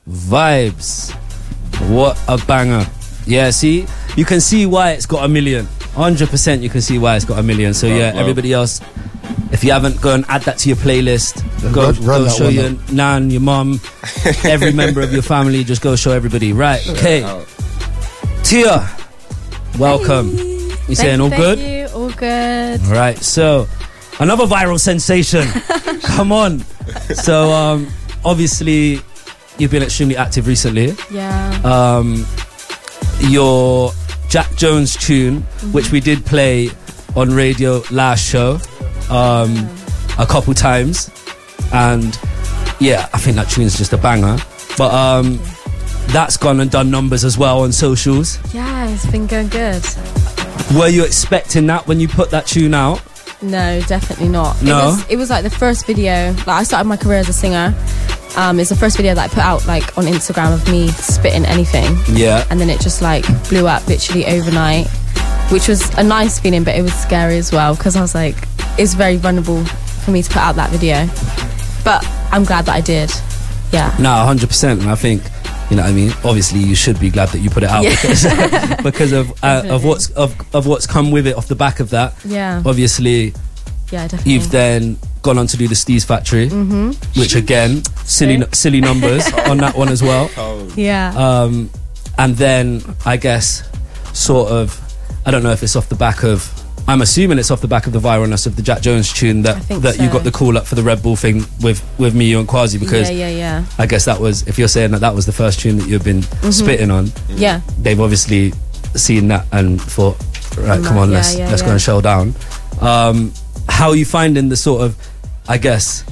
Vibes. What a banger. Yeah, see? You can see why it's got 1 million. 100% you can see why it's got 1 million. So yeah, everybody else, if you haven't, go and add that to your playlist. Go show your nan, your mum, every member of your family. Just go show everybody. Right, okay. Tia, welcome. Hey. You saying all good? Thank you, all good. All right, so another viral sensation. Come on. So obviously you've been extremely active recently. Yeah. Your Jack Jones tune, which we did play on radio last show a couple times, and yeah, I think that tune's just a banger. But that's gone and done numbers as well on socials. Yeah, it's been going good. Were you expecting that when you put that tune out? No, definitely not. No? It was like the first video. Like, I started my career as a singer. It's the first video that I put out like on Instagram of me spitting anything. Yeah. And then it just like blew up literally overnight, which was a nice feeling, but it was scary as well because I was like, it's very vulnerable for me to put out that video. But I'm glad that I did. Yeah. No, 100%. And I think, you know what I mean, obviously you should be glad that you put it out because of what's come with it off the back of that. Yeah. Obviously, yeah, definitely. you've then gone on to do the Steez Factory, which again, silly numbers on that one as well. Yeah. And then I guess sort of, I don't know if it's off the back of, I'm assuming it's off the back of the viralness of the Jack Jones tune that so. You got the call up for the Red Bull thing with me, you and Quasi, because yeah. I guess that was, if you're saying that was the first tune that you've been spitting on, yeah, they've obviously seen that and thought, right, come on, let's go and shell down. How are you finding the sort of, I guess,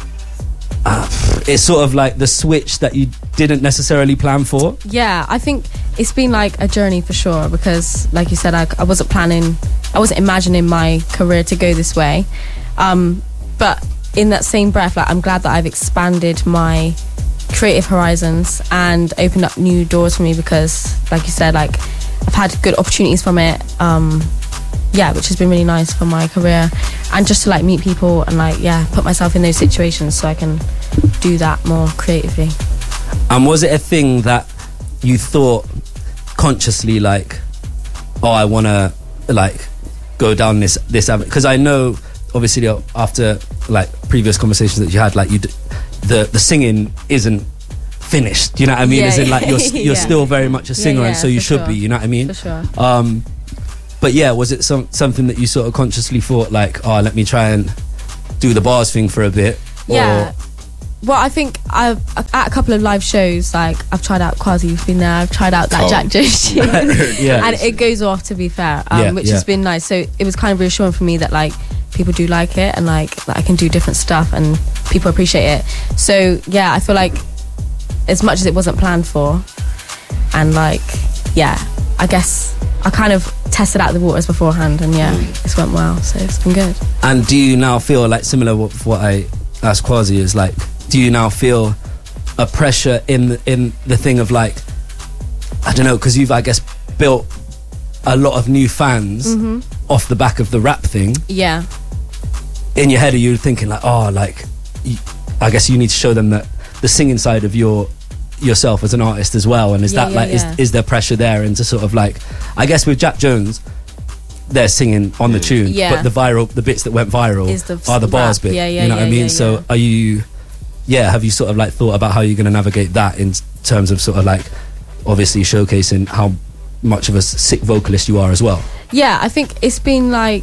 it's sort of like the switch that you didn't necessarily plan for? Yeah, I think it's been like a journey for sure because, like you said, I wasn't imagining my career to go this way. But in that same breath, like, I'm glad that I've expanded my creative horizons and opened up new doors for me because, like you said, like, I've had good opportunities from it. Yeah, which has been really nice for my career, and just to like meet people and like put myself in those situations so I can do that more creatively. And was it a thing that you thought consciously, like, oh, I want to like go down this avenue? Because I know obviously after like previous conversations that you had, like, the singing isn't finished, you know what I mean? As in, like, you're still very much a singer, and so you should be, you know what I mean? For sure. But yeah, was it something that you sort of consciously thought, like, oh, let me try and do the bars thing for a bit? Yeah. Well, I think at a couple of live shows, like, I've tried out Quasi, you've been there, I've tried out that Jack Jones tune. Yeah. And it goes off, to be fair, which has been nice. So it was kind of reassuring for me that, like, people do like it and, like, that I can do different stuff and people appreciate it. So, yeah, I feel like as much as it wasn't planned for, and, like, yeah, I guess I kind of tested out the waters beforehand, and it's went well, so it's been good. And do you now feel like, similar to what I asked Quasi, is like, do you now feel a pressure in the thing of, like, I don't know, because you've, I guess, built a lot of new fans off the back of the rap thing? Yeah. In your head, are you thinking like, oh, like, I guess you need to show them that the singing side of yourself as an artist as well, and is that like, is there pressure there into sort of like, I guess with Jack Jones, they're singing on the tune, but the bits that went viral are the bars bit, you know what I mean? So are you, have you sort of like thought about how you're going to navigate that in terms of sort of like obviously showcasing how much of a sick vocalist you are as well? Yeah, I think it's been like,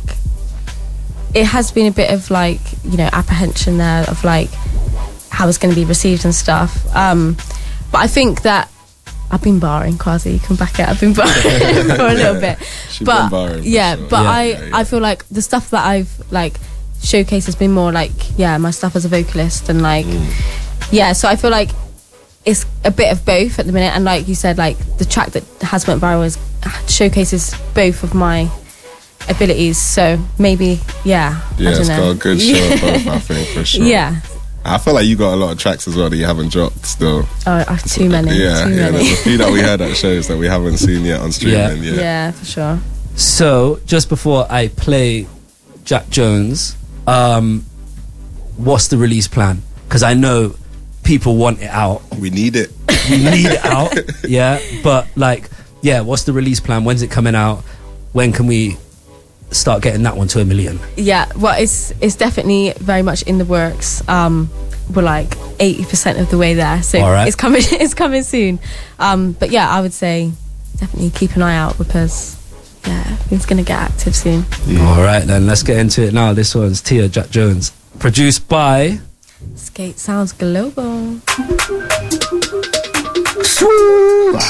it has been a bit of like, you know, apprehension there of like how it's going to be received and stuff. But I think that I've been barring, Quasi, you can back it. I've been barring for a little bit. But barring, sure. I feel like the stuff that I've like showcased has been more like, my stuff as a vocalist and like, so I feel like it's a bit of both at the minute. And like you said, like the track that has went viral showcases both of my abilities. So maybe, it's got a good show of both, I think, for sure. Yeah. I feel like you got a lot of tracks as well that you haven't dropped still. Oh, I have too many. There's a few that we heard at shows that we haven't seen yet on streaming. Yeah, for sure. So, just before I play Jack Jones, what's the release plan? Because I know people want it out. We need it. we need it out. Yeah, but like, yeah, what's the release plan? When's it coming out? When can we start getting that one to 1 million? Yeah, well, it's definitely very much in the works. We're like 80% of the way there, so it's coming soon. But yeah, I would say definitely keep an eye out, because it's gonna get active soon. All right, then let's get into it now. This one's Tia Jack Jones, produced by Skate Sounds Global.